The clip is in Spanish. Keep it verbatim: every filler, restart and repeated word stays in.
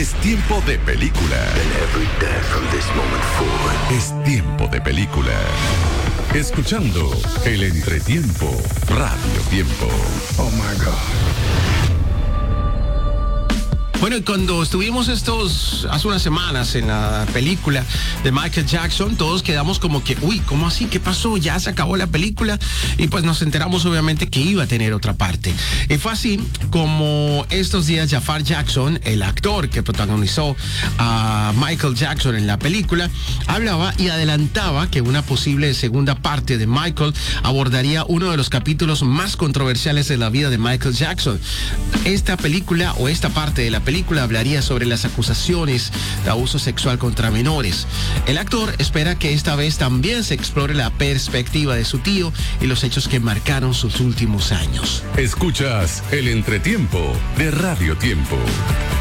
Es tiempo de película. And every day from this moment forward. Es tiempo de película. Escuchando el entretiempo, Radio Tiempo. Oh my God. Bueno, y cuando estuvimos estos, hace unas semanas en la película de Michael Jackson, todos quedamos como que, uy, ¿cómo así? ¿Qué pasó? Ya se acabó la película. Y pues nos enteramos obviamente que iba a tener otra parte. Y fue así como estos días Jafar Jackson, el actor que protagonizó a Michael Jackson en la película, hablaba y adelantaba que una posible segunda parte de Michael abordaría uno de los capítulos más controversiales de la vida de Michael Jackson. Esta película o esta parte de la película película hablaría sobre las acusaciones de abuso sexual contra menores. El actor espera que esta vez también se explore la perspectiva de su tío y los hechos que marcaron sus últimos años. Escuchas el entretiempo de Radio Tiempo.